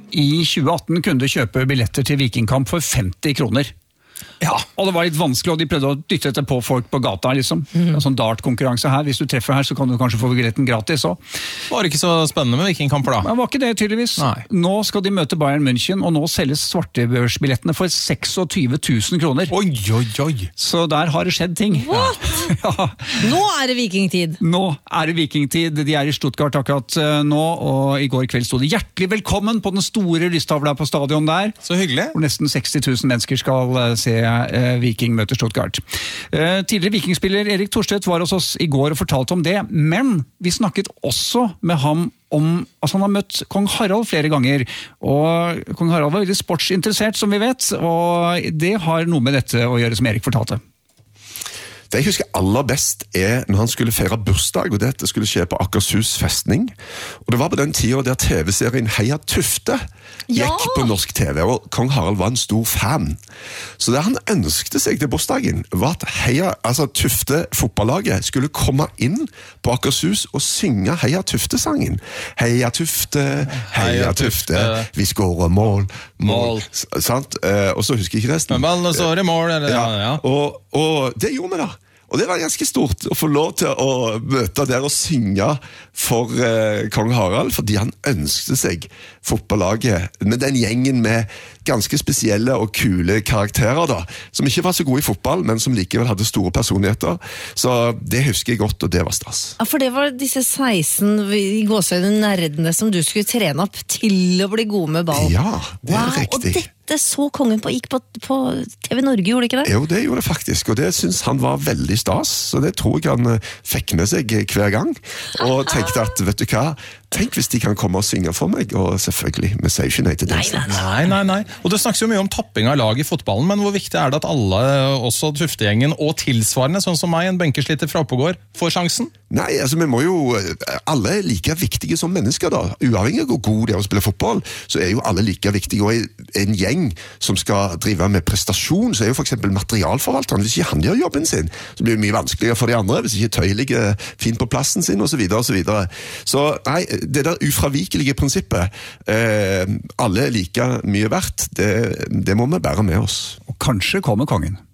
I 2018 kunne du kjøpe billetter til Vikingkamp for 50 kroner. Ja, og det var litt vanskelig, og de prøvde å dytte dette på folk på gata, liksom. En sånn dart-konkurranse her. Hvis du treffer her, så kan du kanskje få billetten gratis også. Var det ikke så spennende med Vikingkamper da? Det var ikke det, tydeligvis. Nei. Nå skal de møte Bayern München, og nå selges svartebørsbillettene for 26 000 kroner. Oi, oi, oi. Så der har det skjedd ting. What? Ja. Nå det vikingtid. Nå det vikingtid. De I Stuttgart akkurat nå, og I går kveld stod de hjertelig velkommen på den store lystavla på stadion der. Så hyggelig. Hvor nesten 60 000 mennesker skal se Viking møter Stuttgart. Tidligere vikingspiller Erik Thorstvedt var hos oss I går og fortalte om det, men vi snakket også med ham om, altså han har møtt kong Harald flere ganger, og kong Harald var veldig sportsinteressert, som vi vet, og det har noe med dette å gjøre, som Erik fortalte. Det jeg husker aller best når han skulle feire bursdag, og dette skulle skje på Akershus festning. Og det var på den tiden der TV-serien Heia Tufte gikk på norsk TV, og kong Harald var en stor fan. Så det han ønskte seg til bursdagen var at Tufte fotballaget skulle komme inn på Akershus og synge Heia Tufte-sangen. Heia Tufte, heia Tufte, vi skårer mål. Sant? Og så husker jeg ikke resten. Men ballene står I mål, eller? Ja. Og det gjorde vi da. Og det var ganske stort å få lov til å møte der og synge for kong Harald, fordi han ønsket seg fotballaget med den gjengen med ganske spesielle og kule karakterer da, som ikke var så gode I fotball, men som likevel hadde store personligheter. Så det husker jeg godt, og det var stas. Ja, for det var disse 16 I gåsøyne nerdene som du skulle trene opp til å bli gode med ball. Ja, det riktig. Og dette så kongen på, gikk på TV Norge, gjorde det ikke det? Jo, det gjorde det faktisk, og det synes han var veldig stas, så det tror jeg han fikk med seg hver gang, og tenkte at, vet du hva, tenk hvis de kan komme og synge for meg, og selvfølgelig, vi sier ikke nei til det. Nei. Og det snakkes jo mye om tapping av lag I fotballen, men hvor viktig det at alle, også Tuftegjengen og tilsvarende, sånn som meg, en benkesliter fra Oppegård, får sjansen? Nei, altså vi må jo, alle like viktige som mennesker da, uavhengig av hvor god de å spille fotball, så jo alle like viktige, og en gjeng som skal drive med prestasjon, så jo for eksempel materialforvalteren, hvis ikke han gjør jobben sin, så blir det mye vanskeligere for de andre, hvis ikke Tøy ligger fint på plassen sin, og så videre, og så videre. Så nei, det der ufravikelige prinsippet, alle like mye verdt, det må vi bære med oss. Og kanskje kommer kongen.